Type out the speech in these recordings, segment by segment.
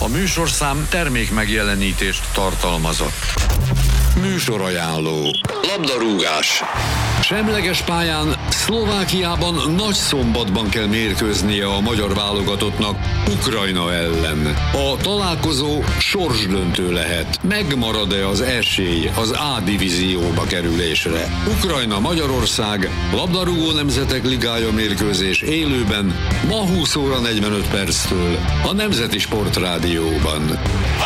A műsorszám termék megjelenítést tartalmazott. Műsorajánló. Labdarúgás. Semleges pályán Szlovákiában Nagyszombatban kell mérkőznie a magyar válogatottnak Ukrajna ellen. A találkozó sorsdöntő lehet. Megmarad-e az esély az A-divízióba kerülésre? Ukrajna-Magyarország labdarúgó nemzetek ligája mérkőzés élőben ma 20 óra 45 perctől a Nemzeti Sportrádióban.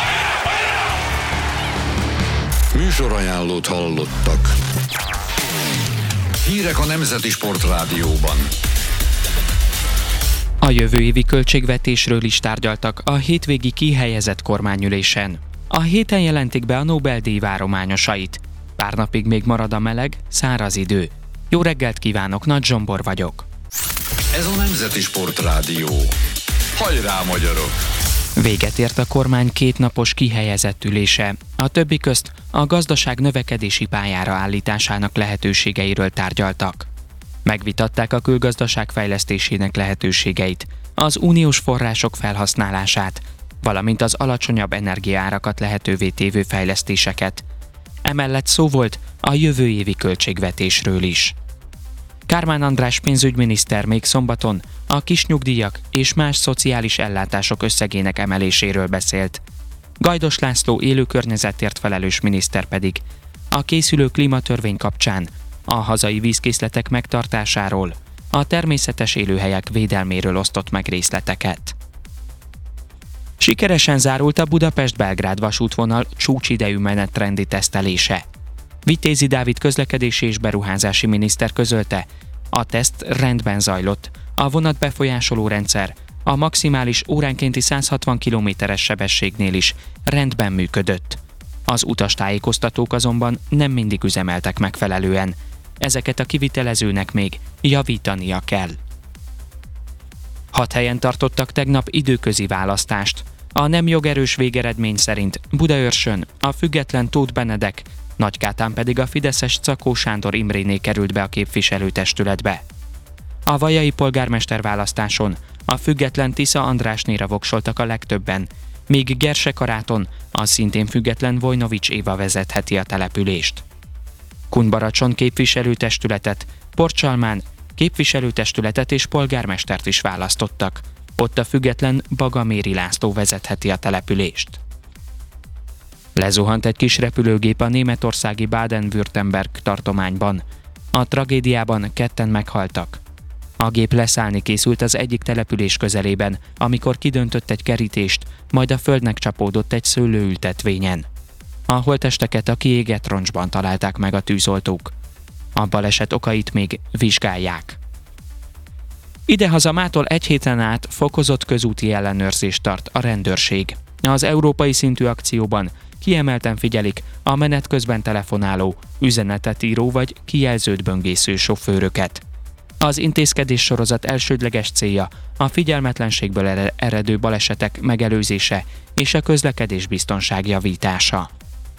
Műsorajánlót hallottak. Hírek a Nemzeti Sportrádióban. A jövő évi költségvetésről is tárgyaltak a hétvégi kihelyezett kormányülésen. A héten jelentik be a Nobel-díj várományosait. Pár napig még marad a meleg, száraz idő. Jó reggelt kívánok, Nagy Zsombor vagyok. Ez a Nemzeti Sportrádió. Hajrá, magyarok! Véget ért a kormány kétnapos kihelyezett ülése. A többi közt a gazdaság növekedési pályára állításának lehetőségeiről tárgyaltak. Megvitatták a külgazdaság fejlesztésének lehetőségeit, az uniós források felhasználását, valamint az alacsonyabb energiaárakat lehetővé tévő fejlesztéseket. Emellett szó volt a jövő évi költségvetésről is. Kármán András pénzügyminiszter még szombaton a kisnyugdíjak és más szociális ellátások összegének emeléséről beszélt. Gajdos László élő környezetért felelős miniszter pedig a készülő klímatörvény kapcsán a hazai vízkészletek megtartásáról, a természetes élőhelyek védelméről osztott meg részleteket. Sikeresen zárult a Budapest-Belgrád vasútvonal csúcsidejű menetrendi tesztelése. Vitézi Dávid közlekedési és beruházási miniszter közölte, a teszt rendben zajlott, a vonat befolyásoló rendszer a maximális óránkénti 160 km-es sebességnél is rendben működött. Az utastájékoztatók azonban nem mindig üzemeltek megfelelően. Ezeket a kivitelezőnek még javítania kell. 6 helyen tartottak tegnap időközi választást. A nem jogerős végeredmény szerint Budaörsön a független Tóth Benedek, Nagykátán pedig a fideszes Czakó Sándor Imréné került be a képviselőtestületbe. A vajai polgármester választáson a független Tisza Andrásnéra voksoltak a legtöbben, míg Gersekaráton a szintén független Vojnovics Éva vezetheti a települést. Kunbaracson képviselőtestületet, Porcsalmán képviselőtestületet és polgármestert is választottak. Ott a független Bagaméri László vezetheti a települést. Lezuhant egy kis repülőgép a németországi Baden-Württemberg tartományban. A tragédiában 2-en meghaltak. A gép leszállni készült az egyik település közelében, amikor kidöntött egy kerítést, majd a földnek csapódott egy szőlőültetvényen. A holttesteket a kiégett roncsban találták meg a tűzoltók. A baleset okait még vizsgálják. Idehaza mától egy héten át fokozott közúti ellenőrzést tart a rendőrség. Az európai szintű akcióban kiemelten figyelik a menet közben telefonáló, üzenetet író vagy kijelzőt böngésző sofőröket. Az intézkedés sorozat elsődleges célja a figyelmetlenségből eredő balesetek megelőzése és a közlekedés biztonság javítása.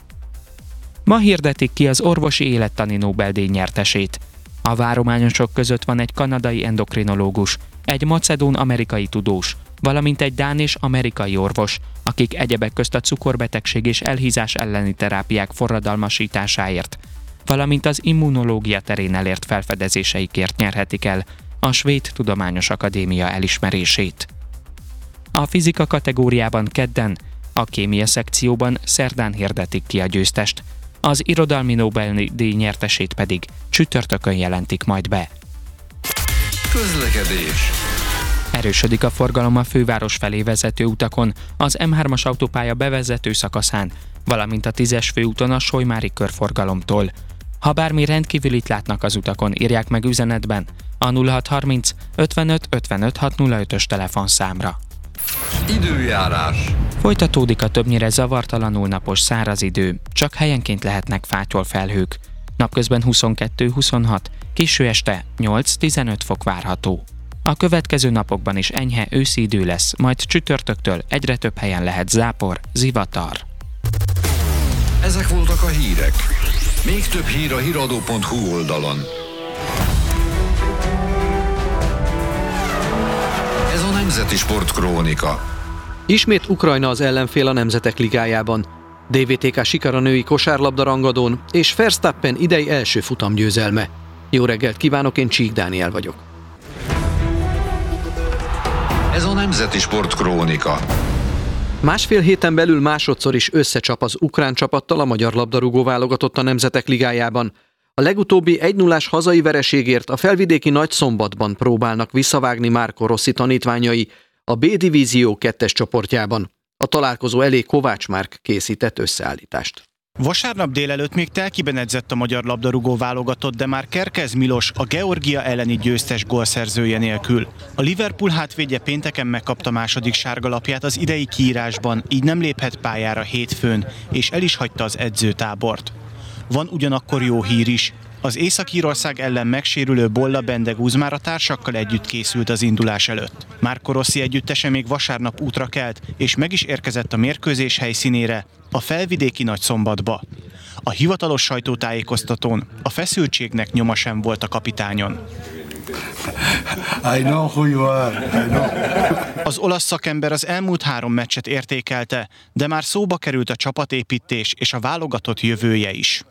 Ma hirdetik ki az orvosi élettani Nobel-díj nyertesét. A várományosok között van egy kanadai endokrinológus, egy macedón-amerikai tudós, valamint egy dán és amerikai orvos, akik egyebek közt a cukorbetegség és elhízás elleni terápiák forradalmasításáért, valamint az immunológia terén elért felfedezéseikért nyerhetik el a Svéd Tudományos Akadémia elismerését. A fizika kategóriában kedden, a kémia szekcióban szerdán hirdetik ki a győztest, az irodalmi Nobel-díj nyertesét pedig csütörtökön jelentik majd be. Közlekedés. Erősödik a forgalom a főváros felé vezető utakon, az M3-as autópálya bevezető szakaszán, valamint a 10-es főúton a Solymári körforgalomtól. Ha bármi rendkívülit látnak az utakon, írják meg üzenetben a 0630 55 55 605-ös telefonszámra. Időjárás. Folytatódik a többnyire zavartalanul napos száraz idő, csak helyenként lehetnek fátyolfelhők. Napközben 22-26, késő este 8-15 fok várható. A következő napokban is enyhe őszi idő lesz, majd csütörtöktől egyre több helyen lehet zápor, zivatar. Ezek voltak a hírek. Még több hír a hiradó.hu oldalon. Ez a Nemzeti Sportkrónika. Ismét Ukrajna az ellenfél a Nemzetek Ligájában. DVTK siker a női kosárlabda rangadón, és Verstappen idei első futamgyőzelme. Jó reggelt kívánok, én Csík Dániel vagyok. Ez a Nemzeti Sport Krónika. Másfél héten belül másodszor is összecsap az ukrán csapattal a magyar labdarúgó válogatott a Nemzetek Ligájában. A legutóbbi 1-0-ás hazai vereségért a felvidéki Nagyszombatban próbálnak visszavágni Marco Rossi tanítványai a B-divízió 2-es csoportjában. A találkozó elé Kovács Márk készített összeállítást. Vasárnap délelőtt még telkiben edzett a magyar labdarúgó válogatott, de már Kerkez Milos a Georgia elleni győztes gólszerzője nélkül. A Liverpool hátvédje pénteken megkapta második sárgalapját az idei kiírásban, így nem léphet pályára hétfőn, és el is hagyta az edzőtábort. Van ugyanakkor jó hír is. Az Észak-Írország ellen megsérülő Bolla Bendegúz már a társakkal együtt készült az indulás előtt. Marco Rossi együttese még vasárnap útra kelt, és meg is érkezett a mérkőzés helyszínére, a felvidéki Nagyszombatba. A hivatalos sajtótájékoztatón a feszültségnek nyoma sem volt a kapitányon. I know who you are. I know. Az olasz szakember az elmúlt 3 meccset értékelte, de már szóba került a csapatépítés és a válogatott jövője is.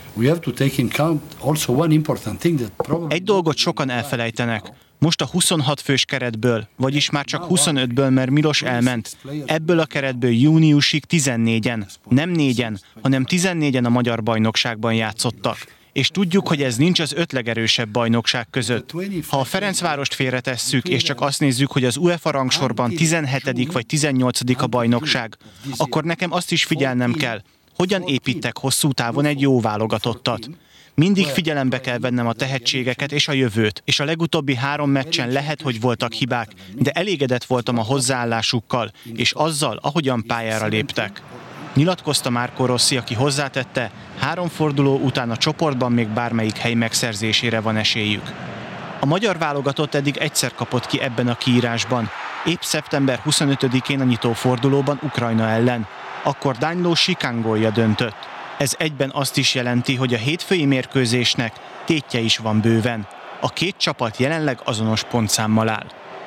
Egy dolgot sokan elfelejtenek. Most a 26 fős keretből, vagyis már csak 25-ből, mert Milos elment. Ebből a keretből júniusig 14-en, nem 4-en, hanem 14-en a magyar bajnokságban játszottak. És tudjuk, hogy ez nincs az 5 legerősebb bajnokság között. Ha a Ferencvárost félretesszük, és csak azt nézzük, hogy az UEFA rangsorban 17. vagy 18. a bajnokság, akkor nekem azt is figyelnem kell, hogyan építek hosszú távon egy jó válogatottat. Mindig figyelembe kell vennem a tehetségeket és a jövőt, és a legutóbbi 3 meccsen lehet, hogy voltak hibák, de elégedett voltam a hozzáállásukkal, és azzal, ahogyan pályára léptek. Nyilatkozta Marco Rossi, aki hozzátette, 3 forduló után a csoportban még bármelyik hely megszerzésére van esélyük. A magyar válogatott eddig egyszer kapott ki ebben a kiírásban, épp szeptember 25-én a nyitófordulóban Ukrajna ellen. Akkor Danyló Sikán gólja döntött. Ez egyben azt is jelenti, hogy a hétfői mérkőzésnek tétje is van bőven. A 2 csapat jelenleg azonos pontszámmal áll.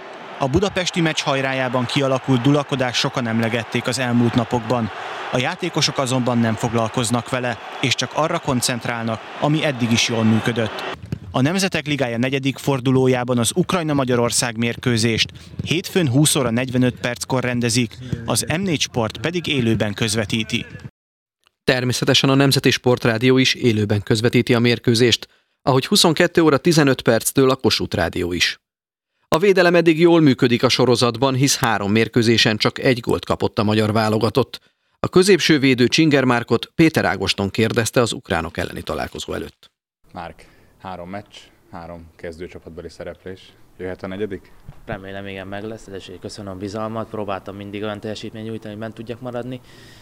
A budapesti meccs hajrájában kialakult dulakodás sokan emlegették az elmúlt napokban. A játékosok azonban nem foglalkoznak vele, és csak arra koncentrálnak, ami eddig is jól működött. A Nemzetek Ligája 4. fordulójában az Ukrajna-Magyarország mérkőzést hétfőn 20 óra 45 perckor rendezik, az M4 Sport pedig élőben közvetíti. Természetesen a Nemzeti Sportrádió is élőben közvetíti a mérkőzést, ahogy 22 óra 15 perctől a Kossuth Rádió is. A védelem eddig jól működik a sorozatban, hisz 3 mérkőzésen csak 1 gólt kapott a magyar válogatott. A középső védő Csinger Márkot Péter Ágoston kérdezte az ukránok elleni találkozó előtt. Márk, 3 meccs, 3 kezdőcsapatbeli szereplés. Jöhet a 4? Remélem, igen, meg lesz, és köszönöm a bizalmat, próbáltam mindig olyan teljesítményt nyújtani, hogy bent tudjak maradni,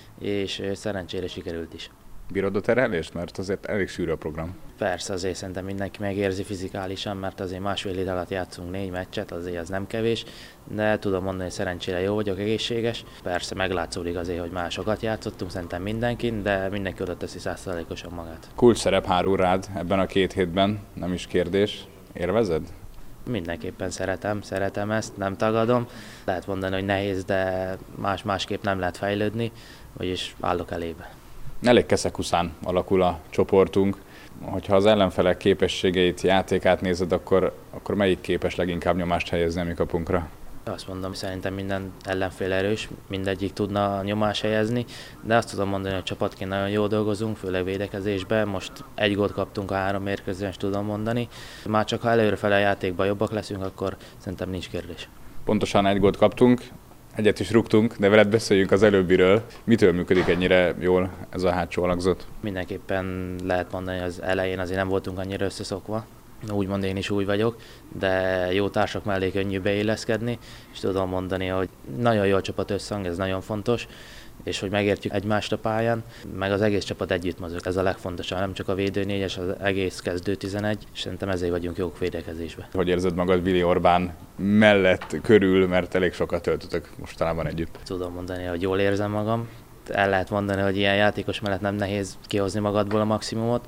és szerencsére sikerült is. Bírod a terhelést? Mert azért elég sűrű a program. Persze, azért szerintem mindenki megérzi fizikálisan, mert azért másfél hét alatt játszunk 4 meccset, azért az nem kevés, de tudom mondani, hogy szerencsére jó vagyok, egészséges. Persze meglátszódik azért, hogy másokat játszottunk, szerintem mindenkin, de mindenki oda teszi 100%-osan magát. Kulcs szerep hárul rád ebben a 2 hétben, nem is kérdés. Élvezed? Mindenképpen szeretem ezt, nem tagadom. Lehet mondani, hogy nehéz, de másképp nem lehet fejlődni, vagyis állok elébe. Elég keszekuszán alakul a csoportunk. Hogyha az ellenfelek képességeit, játékát nézed, akkor melyik képes leginkább nyomást helyezni a mi kapunkra? Azt mondom, szerintem minden ellenfél erős, mindegyik tudna nyomást helyezni, de azt tudom mondani, hogy csapatként nagyon jól dolgozunk, főleg védekezésben. Most 1 gólt kaptunk a 3 mérkőzésen, és tudom mondani. Már csak ha előrefele a játékban jobbak leszünk, akkor szerintem nincs kérdés. Pontosan 1 gólt kaptunk, egyet is rúgtunk, de veled beszéljünk az előbbiről. Mitől működik ennyire jól ez a hátsó alakzat? Mindenképpen lehet mondani, hogy az elején azért nem voltunk annyira összeszokva. Úgymond én is úgy vagyok, de jó társak mellé könnyű beilleszkedni, és tudom mondani, hogy nagyon jó a csapat összhang, ez nagyon fontos, és hogy megértjük egymást a pályán, meg az egész csapat együtt mozog. Ez a legfontosabb, nem csak a védőnégyes, az egész kezdő 11, és szerintem ezért vagyunk jók védekezésben. Hogy érzed magad Willi Orbán mellett, körül, mert elég sokat töltötök mostanában együtt? Tudom mondani, hogy jól érzem magam. El lehet mondani, hogy ilyen játékos mellett nem nehéz kihozni magadból a maximumot,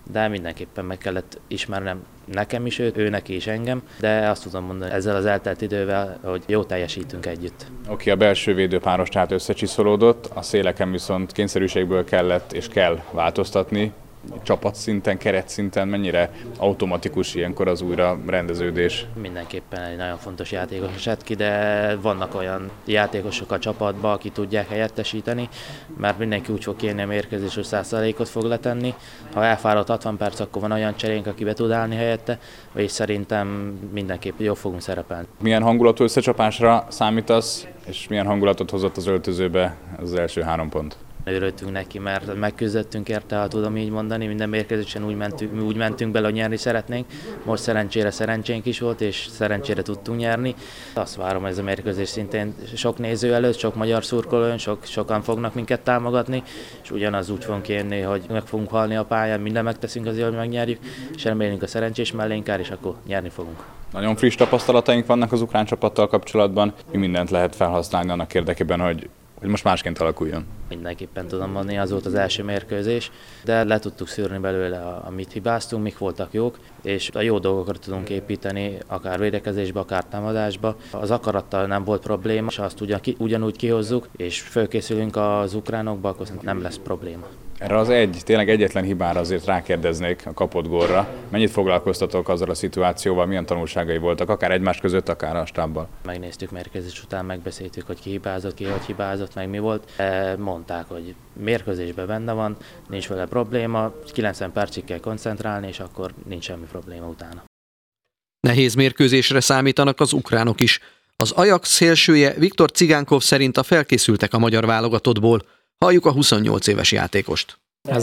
de mindenképpen meg kellett ismernem nekem is őt, ő neki is engem, de azt tudom mondani ezzel az eltelt idővel, hogy jó teljesítünk együtt. Oké, a belső védőpáros tehát összecsiszolódott, a széleken viszont kényszerűségből kellett és kell változtatni. Csapatszinten, keretszinten mennyire automatikus ilyenkor az újra rendeződés? Mindenképpen egy nagyon fontos játékos esett ki, de vannak olyan játékosok a csapatban, akik tudják helyettesíteni, mert mindenki úgy fog kérni a mérkőzés, hogy 100%-ot fog letenni. Ha elfáradt 60 perc, akkor van olyan cserénk, aki be tud állni helyette, és szerintem mindenképp jól fogunk szerepelni. Milyen hangulatú összecsapásra számítasz, és milyen hangulatot hozott az öltözőbe az első 3 pont? Örültünk neki, mert megküzdöttünk érte, ha tudom így mondani, minden mérkőzésen úgy mentünk bele, hogy nyerni szeretnénk. Most szerencsére szerencsénk is volt, és szerencsére tudtunk nyerni. Azt várom, hogy ez a mérkőzés szintén sok néző előtt, sok magyar szurkolón, sokan fognak minket támogatni, és ugyanaz úgy fogunk kérni, hogy meg fogunk halni a pályán, minden megteszünk azért, hogy megnyerjük, és remélünk a szerencsés mellénk áll, és akkor nyerni fogunk. Nagyon friss tapasztalataink vannak az ukrán csapattal kapcsolatban. Mi mindent lehet felhasználni annak érdekében, hogy most másként alakuljon? Mindenképpen tudom mondani, az volt az első mérkőzés, de le tudtuk szűrni belőle, amit hibáztunk, mik voltak jók, és a jó dolgokra tudunk építeni, akár védekezésbe, akár támadásba. Az akarattal nem volt probléma, és azt ugyanúgy kihozzuk, és fölkészülünk az ukránokba, akkor nem lesz probléma. Erre az tényleg egyetlen hibára azért rákérdeznék, a kapott gólra. Mennyit foglalkoztatok azzal a szituációval, milyen tanulságai voltak, akár egymás között, akár a stábban? Megnéztük mérkőzés után, megbeszéltük, hogy ki hibázott, ki hogy hibázott, meg mi volt. Mondták, hogy mérkőzésben benne van, nincs vele probléma, 90 percig kell koncentrálni, és akkor nincs semmi probléma utána. Nehéz mérkőzésre számítanak az ukránok is. Az Ajax szélsője Viktor Cigánkov szerint a felkészültek a magyar válogatottból. Halljuk a 28 éves játékost.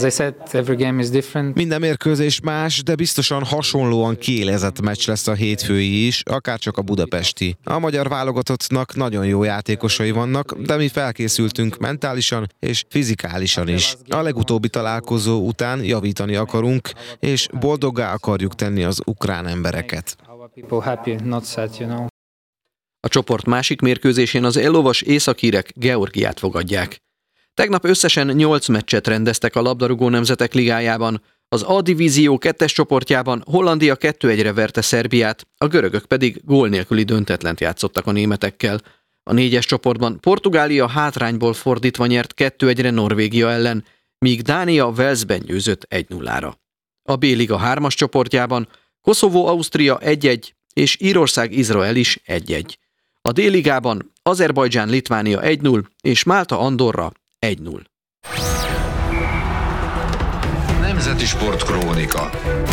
Minden mérkőzés más, de biztosan hasonlóan kiélezett meccs lesz a hétfői is, akárcsak a budapesti. A magyar válogatottnak nagyon jó játékosai vannak, de mi felkészültünk mentálisan és fizikálisan is. A legutóbbi találkozó után javítani akarunk, és boldoggá akarjuk tenni az ukrán embereket. A csoport másik mérkőzésén az ellovas északírek Georgiát fogadják. Tegnap összesen 8 meccset rendeztek a labdarúgó nemzetek ligájában. Az A divízió 2-es csoportjában Hollandia 2-1-re verte Szerbiát, a görögök pedig gól nélküli döntetlent játszottak a németekkel. A 4-es csoportban Portugália hátrányból fordítva nyert 2-1-re Norvégia ellen, míg Dánia Walesben győzött 1-0-ra. A B-liga 3-as csoportjában Koszovó-Ausztria 1-1 és Írország-Izrael is 1-1. A D-ligában Azerbajdzsán-Litvánia 1-0 és Málta-Andorra 1-0. Nemzeti Sport Krónika.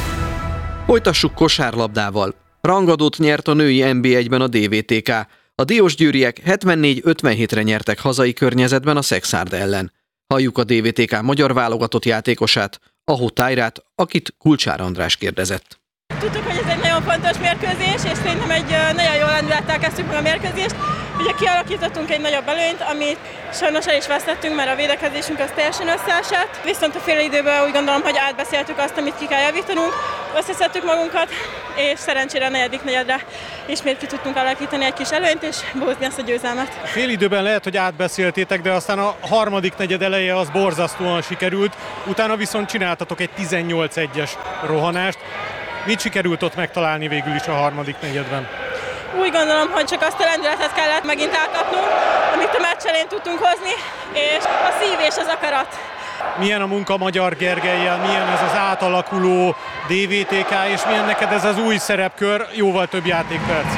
Folytassuk kosárlabdával. Rangadót nyert a női NB1-ben a DVTK. A diósgyőriek 74-57-re nyertek hazai környezetben a Szexárd ellen. Halljuk a DVTK magyar válogatott játékosát, Ahó Tájrát, akit Kulcsár András kérdezett. Tudtuk, hogy ez egy nagyon fontos mérkőzés, és szerintem egy nagyon jó lendülettel kezdtük meg a mérkőzést. Ugye kialakítottunk egy nagyobb előnyt, amit sajnos el is vesztettünk, mert a védekezésünk az teljesen összeesett. Viszont a fél időben úgy gondolom, hogy átbeszéltük azt, amit ki kell javítanunk, összeszedtük magunkat, és szerencsére a negyedik negyedre ismét ki tudtunk alakítani egy kis előnyt, és behozni ezt a győzelmet. Fél időben lehet, hogy átbeszéltétek, de aztán a harmadik negyed eleje az borzasztóan sikerült, utána viszont csináltatok egy 18-1-es rohanást. Mit sikerült ott megtalálni végül is a harmadik negyedben? Úgy gondolom, hogy csak azt a lendületet kellett megint elkapnunk, amit a meccs elején tudtunk hozni, és a szív és az akarat. Milyen a munka Magyar Gergellyel, milyen ez az átalakuló DVTK, és milyen neked ez az új szerepkör, jóval több játékperc?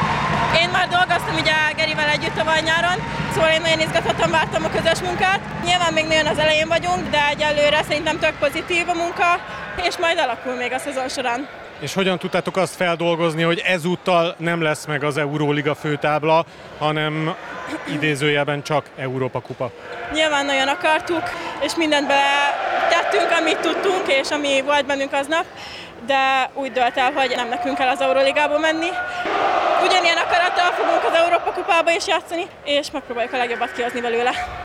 Én már dolgoztam ugye Gerivel együtt tavaly nyáron, szóval én nagyon izgatottan vártam a közös munkát. Nyilván még nagyon az elején vagyunk, de egyelőre szerintem tök pozitív a munka, és majd alakul még a szezon során. És hogyan tudtátok azt feldolgozni, hogy ezúttal nem lesz meg az Euróliga főtábla, hanem idézőjelben csak Európa kupa? Nyilván nagyon akartuk, és mindent tettünk, amit tudtunk, és ami volt bennünk aznap, de úgy dölt el, hogy nem nekünk kell az Euróligába menni. Ugyanilyen akarattal fogunk az Európa kupába is játszani, és megpróbáljuk a legjobbat kihozni belőle.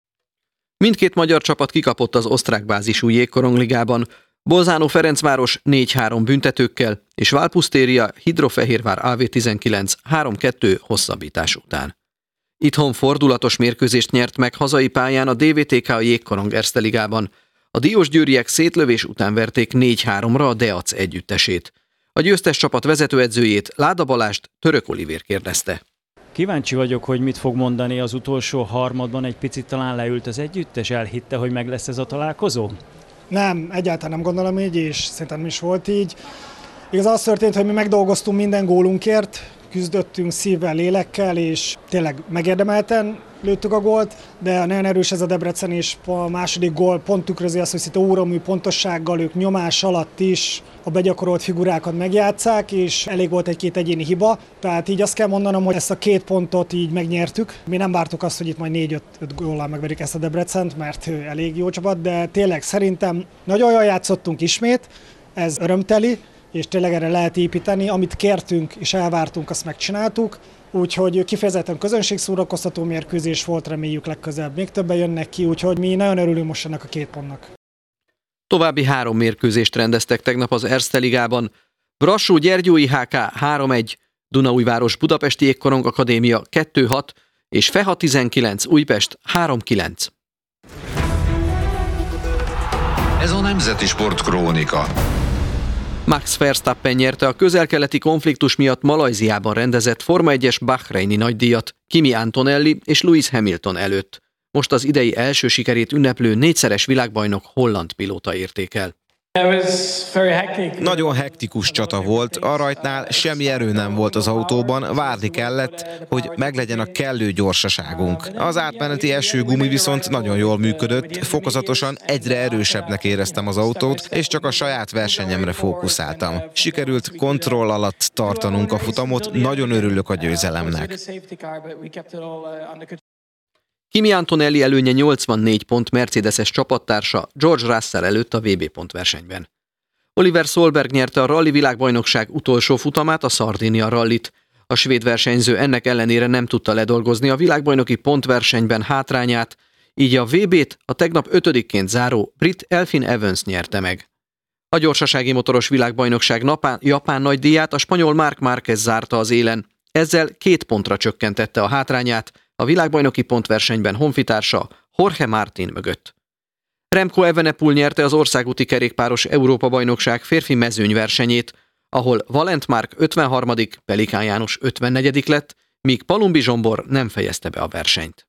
Mindkét magyar csapat kikapott az osztrák bázisú jégkorongligában, Bolzano Ferencváros 4-3 büntetőkkel, és Valpusztéria Hidrofehérvár AV19 3-2 hosszabbítás után. Itthon fordulatos mérkőzést nyert meg hazai pályán a DVTK a jégkorong Erste Ligában. A diósgyőriek szétlövés után verték 4-3-ra a Deac együttesét. A győztes csapat vezetőedzőjét, Láda Balást Török Olivér kérdezte. Kíváncsi vagyok, hogy mit fog mondani az utolsó harmadban, egy picit talán leült az együttes, elhitte, hogy meg lesz ez a találkozó? Nem, egyáltalán nem gondolom így, és szerintem is volt így. Igaz, az történt, hogy mi megdolgoztunk minden gólunkért, küzdöttünk szívvel, lélekkel, és tényleg megérdemelten lőttük a gólt, de nagyon erős ez a Debrecen, és a második gól pont tükrözi azt, hogy szinte óramű pontossággal ők nyomás alatt is a begyakorolt figurákat megjátsszák, és elég volt egy-két egyéni hiba. Tehát így azt kell mondanom, hogy ezt a 2 pontot így megnyertük. Mi nem vártuk azt, hogy itt majd 4-5 góllal megverjük ezt a Debrecent, mert elég jó csapat, de tényleg szerintem nagyon jól játszottunk ismét, ez örömteli, és tényleg erre lehet építeni, amit kértünk és elvártunk, azt megcsináltuk. Úgyhogy kifejezetten közönségszórakoztató mérkőzés volt, reméljük legközelebb még többen jönnek ki, úgyhogy mi nagyon örülünk most ennek a 2 pontnak. További 3 mérkőzést rendeztek tegnap az Erste Ligában. Brassó-Gyergyói HK 3-1, Dunaújváros Budapesti Jégkorong Akadémia 2-6 és Feha 19 Újpest 3-9. Ez a Nemzeti Sport Krónika. Max Verstappen nyerte a közel-keleti konfliktus miatt Malajziában rendezett Forma 1-es Bahreini nagydíjat Kimi Antonelli és Lewis Hamilton előtt. Most az idei első sikerét ünneplő 4-szeres világbajnok holland pilóta érték el. Nagyon hektikus csata volt, a rajtnál semmi erő nem volt az autóban, várni kellett, hogy meglegyen a kellő gyorsaságunk. Az átmeneti esőgumi viszont nagyon jól működött, fokozatosan egyre erősebbnek éreztem az autót, és csak a saját versenyemre fókuszáltam. Sikerült kontroll alatt tartanunk a futamot, nagyon örülök a győzelemnek. Kimi Antonelli előnye 84 pont Mercedes-es csapattársa George Russell előtt a VB pontversenyben. Oliver Solberg nyerte a rally világbajnokság utolsó futamát, a Sardinia rallit. A svéd versenyző ennek ellenére nem tudta ledolgozni a világbajnoki pontversenyben hátrányát, így a VB-t a tegnap 5-ként záró brit Elfyn Evans nyerte meg. A gyorsasági motoros világbajnokság japán nagydíját a spanyol Marc Márquez zárta az élen, ezzel 2 pontra csökkentette a hátrányát a világbajnoki pontversenyben honfitársa Jorge Martin mögött. Remco Evenepoel nyerte az országúti kerékpáros Európa-bajnokság férfi mezőnyversenyét, ahol Valent Márk 53., Pelikán János 54. lett, míg Palumbi Zsombor nem fejezte be a versenyt.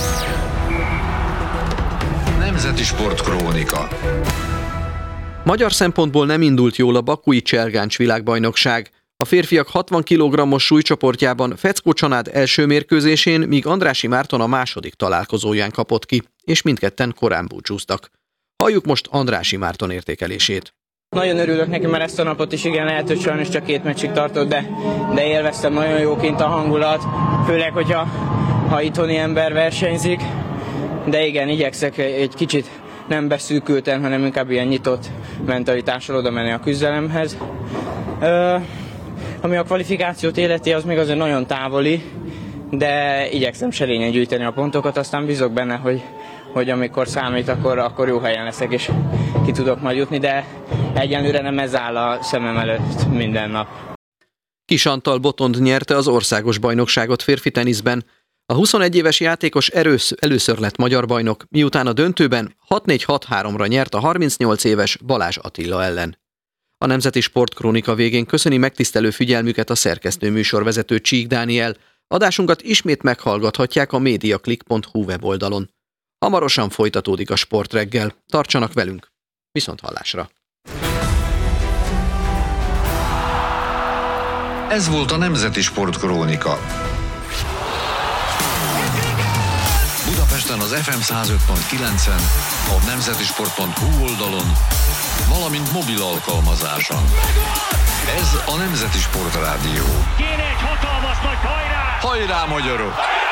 Nemzeti Sport Krónika. Magyar szempontból nem indult jól a bakui cselgáncs világbajnokság. A férfiak 60 kg-os súlycsoportjában Feckó Csanád első mérkőzésén, míg Andrássy Márton a második találkozóján kapott ki, és mindketten korán búcsúztak. Halljuk most Andrássy Márton értékelését. Nagyon örülök neki, mert ezt a napot is igen lehet, hogy sajnos csak 2 meccsig tartott, de élveztem, nagyon jó kint a hangulat, főleg, hogyha itthoni ember versenyzik. De igen, igyekszek egy kicsit nem beszűkülten, hanem inkább ilyen nyitott mentalitással oda menni a küzdelemhez. Ami a kvalifikációt illeti, az még azért nagyon távoli, de igyekszem serényen gyűjteni a pontokat, aztán bízok benne, hogy amikor számít, akkor jó helyen leszek, és ki tudok majd jutni, de egyenlőre nem ez áll a szemem előtt minden nap. Kis Antal Botond nyerte az országos bajnokságot férfi teniszben. A 21 éves játékos először lett magyar bajnok, miután a döntőben 6-4-6-3-ra nyert a 38 éves Balázs Attila ellen. A Nemzeti Sport Krónika végén köszöni megtisztelő figyelmüket a szerkesztő műsorvezető Csík Dániel. Adásunkat ismét meghallgathatják a mediaclick.hu weboldalon. Hamarosan folytatódik a Sportreggel. Tartsanak velünk! Viszonthallásra! Ez volt a Nemzeti Sport Krónika. Budapesten az FM 105.9-en, a nemzetisport.hu oldalon, valamint mobil alkalmazáson. Ez a Nemzeti Sport Rádió. Kéne egy hatalmas nagy hajrá! Hajrá, magyarok!